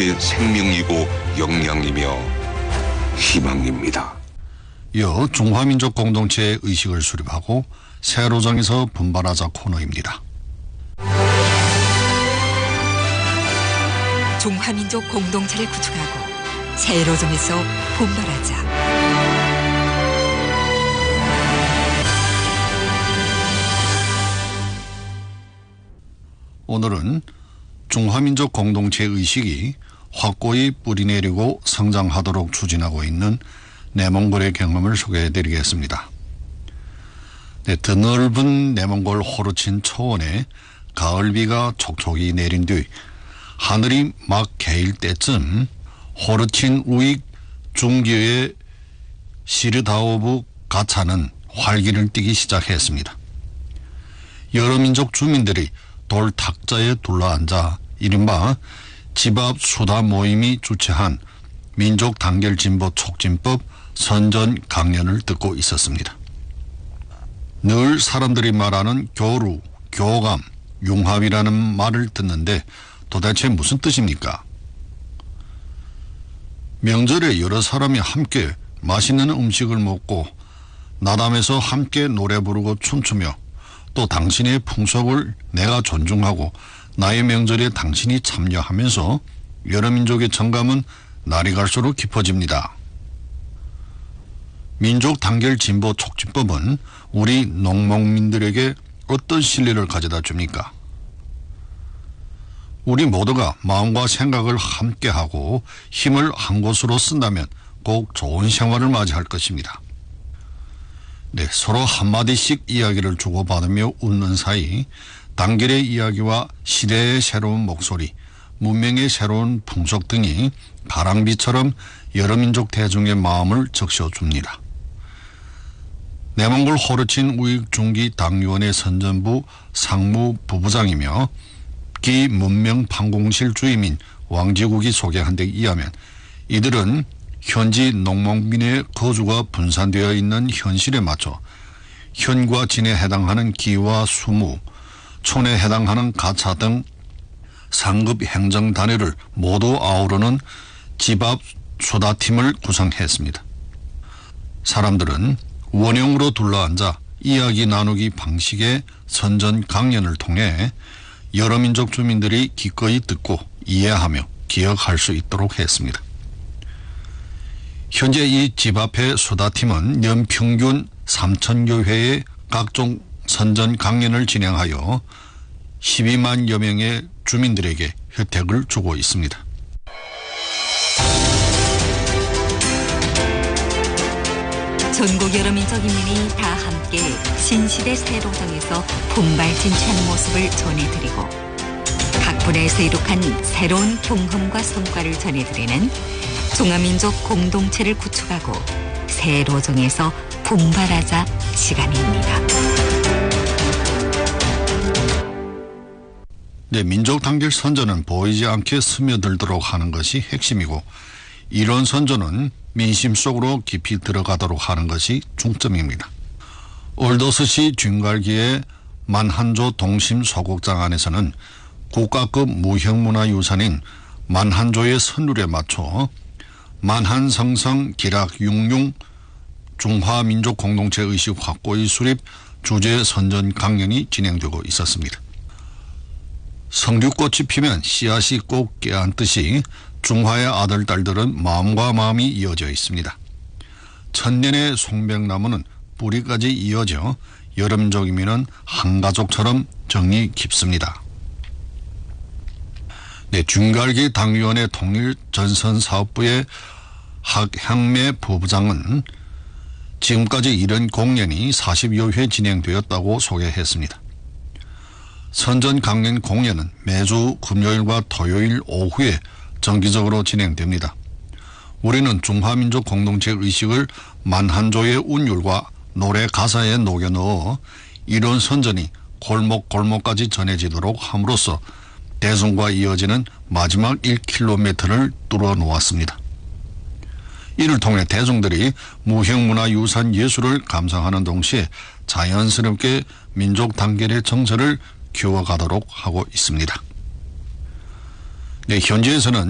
민족의 생명이고 역량이며 희망입니다. 이어 중화민족 공동체의 의식을 수립하고 새로 정해서 분발하자 코너입니다. 중화민족 공동체를 구축하고 새로 정해서 분발하자. 오늘은 중화민족 공동체 의식이 확고히 뿌리내리고 성장하도록 추진하고 있는 내몽골의 경험을 소개해드리겠습니다. 드넓은 내몽골 호르친 초원에 가을비가 촉촉이 내린 뒤 하늘이 막 개일 때쯤 호르친 우익 중기의 시르다오브 가차는 활기를 띠기 시작했습니다. 여러 민족 주민들이 돌 탁자에 둘러앉아 이른바 집 앞 수다 모임이 주최한 민족 단결 진보 촉진법 선전 강연을 듣고 있었습니다. 늘 사람들이 말하는 교루, 교감, 융합이라는 말을 듣는데 도대체 무슨 뜻입니까? 명절에 여러 사람이 함께 맛있는 음식을 먹고 나담에서 함께 노래 부르고 춤추며 또 당신의 풍속을 내가 존중하고 나의 명절에 당신이 참여하면서 여러 민족의 정감은 날이 갈수록 깊어집니다. 민족 단결 진보 촉진법은 우리 농목민들에게 어떤 신뢰를 가져다 줍니까? 우리 모두가 마음과 생각을 함께하고 힘을 한 곳으로 쓴다면 꼭 좋은 생활을 맞이할 것입니다. 서로 한마디씩 이야기를 주고받으며 웃는 사이 단결의 이야기와 시대의 새로운 목소리, 문명의 새로운 풍속 등이 가랑비처럼 여러 민족 대중의 마음을 적셔줍니다. 내몽골 호르친 우익 중기 당위원회 선전부 상무 부부장이며 기 문명 판공실 주임인 왕지국이 소개한 데 의하면 이들은 현지 농목민의 거주가 분산되어 있는 현실에 맞춰 현과 진에 해당하는 기와 수무, 촌에 해당하는 가차 등 상급 행정 단위를 모두 아우르는 집 앞 수다팀을 구성했습니다. 사람들은 원형으로 둘러앉아 이야기 나누기 방식의 선전 강연을 통해 여러 민족 주민들이 기꺼이 듣고 이해하며 기억할 수 있도록 했습니다. 현재 이 집 앞의 수다팀은 연평균 3,000여 회의 각종 선전 강연을 진행하여 12만여 명의 주민들에게 혜택을 주고 있습니다. 전국 여러 민족 인민이 다 함께 신시대 새로 정해서 분발 진취하는 모습을 전해드리고 각 분야에서 이룩한 새로운 경험과 성과를 전해드리는 중화민족 공동체를 구축하고 새로 정해서 분발하자 시간입니다. 민족 단결 선전은 보이지 않게 스며들도록 하는 것이 핵심이고 이런 선전은 민심 속으로 깊이 들어가도록 하는 것이 중점입니다. 올도스시 쥔갈기의 만한조 동심 소극장 안에서는 국가급 무형문화유산인 만한조의 선율에 맞춰 만한성성 기락융융 중화민족 공동체 의식 확고의 수립 주제 선전 강연이 진행되고 있었습니다. 성류꽃이 피면 씨앗이 꼭 깨안듯이 중화의 아들 딸들은 마음과 마음이 이어져 있습니다. 천년의 송백나무는 뿌리까지 이어져 여러 민족이면 한 가족처럼 정이 깊습니다. 쥔갈기 당위원회 통일전선사업부의 학향매 부부장은 지금까지 이런 공연이 40여 회 진행되었다고 소개했습니다. 선전 강연 공연은 매주 금요일과 토요일 오후에 정기적으로 진행됩니다. 우리는 중화민족 공동체 의식을 만한조의 운율과 노래 가사에 녹여 넣어 이런 선전이 골목골목까지 전해지도록 함으로써 대성과 이어지는 마지막 1km를 뚫어 놓았습니다. 이를 통해 대중들이 무형문화유산 예술을 감상하는 동시에 자연스럽게 민족 단결의 정서를 키워가도록 하고 있습니다. 현지에서는